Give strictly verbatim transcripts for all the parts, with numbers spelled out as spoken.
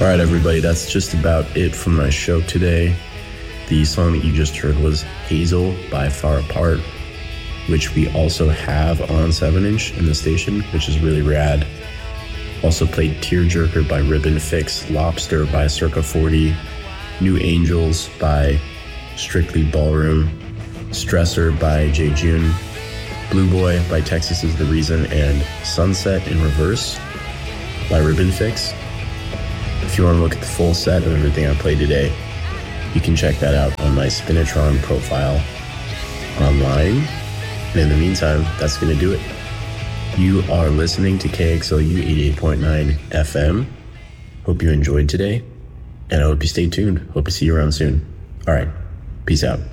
All right, everybody, that's just about it from my show today. The song that you just heard was Hazel by Far Apart, which we also have on seven inch in the station, which is really rad. Also played Tearjerker by Ribbon Fix, Lobster by Circa forty, New Angels by Strictly Ballroom, Stressor by Jay June, Blue Boy by Texas Is the Reason, and Sunset in Reverse by Ribbon Fix. If you want to look at the full set of everything I played today, you can check that out on my Spinitron profile online. And in the meantime, that's going to do it. You are listening to K X L U eighty-eight point nine F M. Hope you enjoyed today, and I hope you stay tuned. Hope to see you around soon. All right, peace out.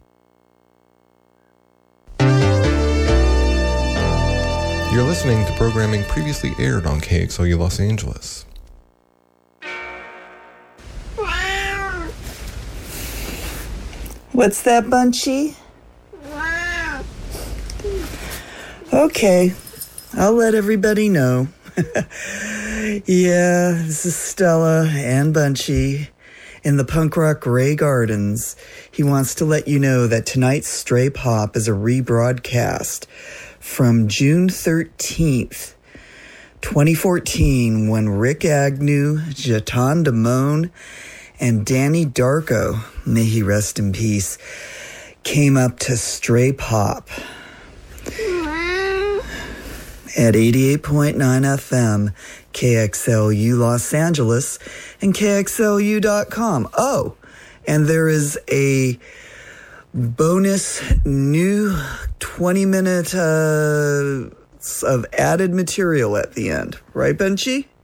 You're listening to programming previously aired on K X L U Los Angeles. What's that, Bunchy? Okay, I'll let everybody know. Yeah, this is Stella and Bunchy in the punk rock Ray Gardens. He wants to let you know that tonight's Stray Pop is a rebroadcast from June thirteenth, twenty fourteen, when Rick Agnew, Jatan Damone, and Danny Darko, may he rest in peace, came up to Stray Pop at eighty-eight point nine F M, K X L U Los Angeles, and K X L U dot com. Oh, and there is a bonus new twenty minute uh, of added material at the end. Right, Benchy?